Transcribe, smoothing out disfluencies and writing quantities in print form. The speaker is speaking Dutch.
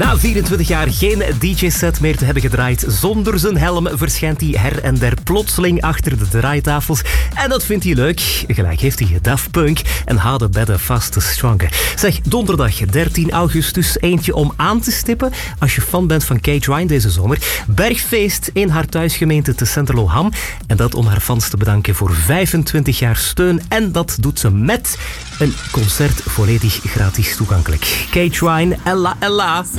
Na 24 jaar geen DJ-set meer te hebben gedraaid zonder zijn helm verschijnt hij her en der plotseling achter de draaitafels. En dat vindt hij leuk. Gelijk heeft hij Daft Punk en Harder, Better, Faster, Stronger. Zeg, donderdag 13 augustus eentje om aan te stippen als je fan bent van Kate Ryan deze zomer. Bergfeest in haar thuisgemeente te Centerloham. En dat om haar fans te bedanken voor 25 jaar steun. En dat doet ze met een concert volledig gratis toegankelijk. Kate Ryan, Ella Ella.